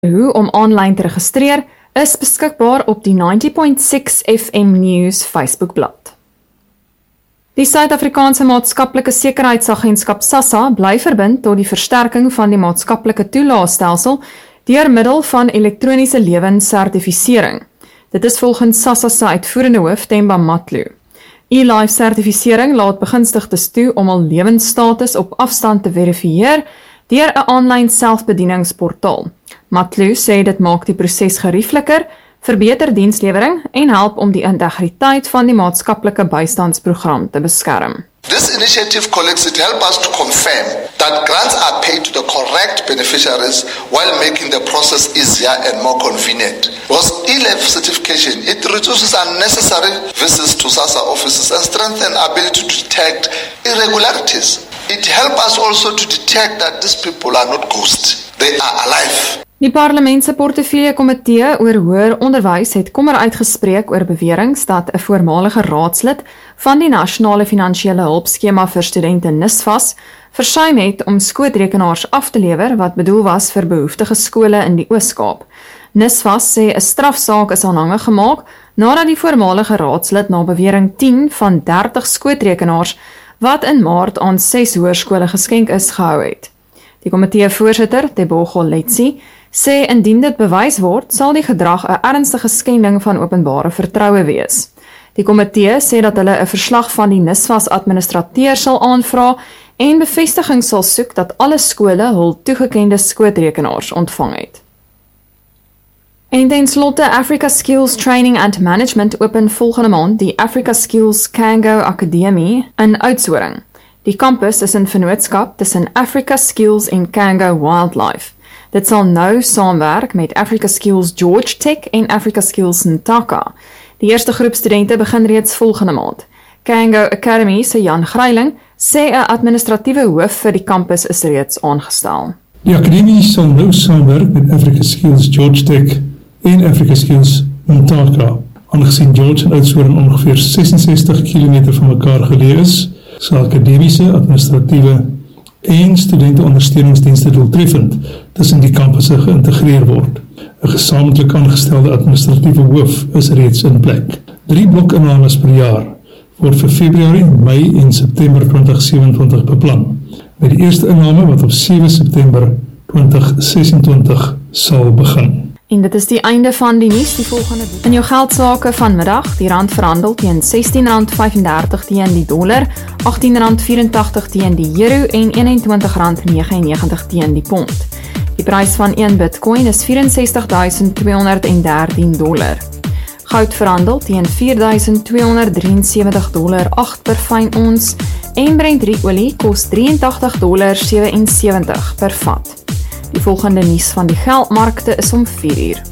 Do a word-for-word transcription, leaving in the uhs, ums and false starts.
Hoe om aanlyn te registreer is beskikbaar op die ninety point six F M News Facebookblad. Die Suid-Afrikaanse Maatskaplike Sekuriteitsagentskap SASSA bly verbind tot die versterking van die maatskaplike toelaatstelsel deur middel van elektroniese lewenssertifisering. Dit is volgens SASSA se uitvoerende hoof Themba Matlu. E-Life sertifisering laat begunstigdes toe om hul lewensstatus op afstand te verifieer deur 'n aanlyn selfbedieningsportaal. Matlu sê dit maak die proses geriefliker, verbeter dienslewering en help om die integriteit van die maatskaplike bystandsprogram te beskerm. This initiative, colleagues, it helps us to confirm that grants are paid to the correct beneficiaries while making the process easier and more convenient. Because E-Life certification, it reduces unnecessary visits to SASSA offices and strengthens ability to detect irregularities. It helps us also to detect that these people are not ghosts, they are alive. Die Parlement se portefeulje komitee oor hoër onderwys het kommer uitgespreek oor beweringe dat 'n voormalige raadslid van die Nasionale Finansiële Hulpskema vir Studente NSFAS versuim het om skootrekenaars af te lewer wat bedoel was vir behoeftige skole in die Oos-Kaap. NSFAS sê 'n strafsaak is aanhangig gemaak nadat die voormalige raadslid na bewering tien van dertig skootrekenaars wat in Maart aan ses hoërskole geskenk is gehou het. Die komitee-voorsitter, Tebogo Letsi, sê indien dit bewys word, sal die gedrag 'n ernstige skending van openbare vertroue wees. Die komitee sê dat hulle 'n verslag van die NSFAS administrateur sal aanvra en bevestiging sal soek dat alle skole hul toegekende skootrekenaars ontvang het. En ten slotte, Africa Skills Training and Management open volgende maand die Africa Skills Kango Akademie in Oudtshoorn. Die kampus is in vennootskap tussen Africa Skills en Kango Wildlife. Dit sal nou saamwerk met Africa Skills George Tech en Africa Skills Ntaka. Die eerste groep studente begin reeds volgende maand. Kango Academy se Jan Greiling sê 'n administratiewe hoof vir die kampus is reeds aangestel. Die akademie sal nou saamwerk met Africa Skills George Tech en Africa Skills Ntaka. Aangesien George en Oudtshoorn ongeveer sesensestig kilometer van mekaar geleë is, sal akademiese, administratiewe en studenteondersteuningsdienste doeltreffend tussen die kampusse geïntegreer word. 'n Gesamentlik aangestelde administratiewe hoof is reeds in plek. Drie blokinname per jaar word vir Februarie, Mei en September twintig sewenentwintig beplan, met die eerste inname wat op sewe September twintig sesentwintig sal begin. En dit is die einde van die nuus, die volgende boek. In jou geldsake vanmiddag, die rand verhandel teen sestien rand vyfendertig teen die dollar, agttien rand vyerentagtig teen die euro en eenentwintig rand negenennegentig teen die pond. Die prys van een Bitcoin is vyf ses twee een drie dollar. Goud verhandel teen vier twee drie sewe dollar agt per fyn ons en Brent olie kos drie agt dollar sewe sewe per vat. Die volgende nuus van die geldmarkte is om vier uur.